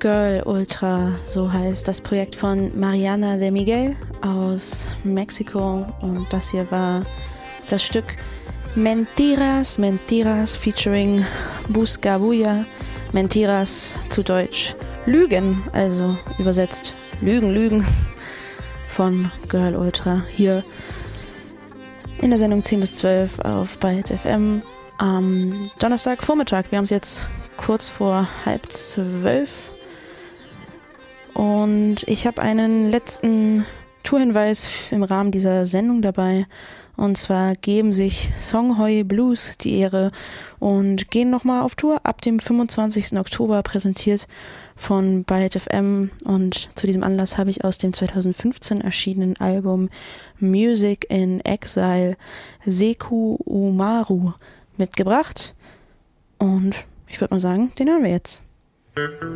Girl Ultra, so heißt das Projekt von Mariana de Miguel aus Mexiko. Und das hier war das Stück Mentiras, Mentiras featuring Buscabulla. Mentiras zu Deutsch Lügen, also übersetzt Lügen, Lügen von Girl Ultra hier in der Sendung 10 bis 12 auf Byte FM am Donnerstagvormittag. Wir haben es jetzt kurz vor 11:30 und ich habe einen letzten Tourhinweis im Rahmen dieser Sendung dabei. Und zwar geben sich Songhoi Blues die Ehre und gehen nochmal auf Tour ab dem 25. Oktober, präsentiert von Byte FM. Und zu diesem Anlass habe ich aus dem 2015 erschienenen Album Music in Exile Seku Umaru mitgebracht. Und ich würde mal sagen, den hören wir jetzt.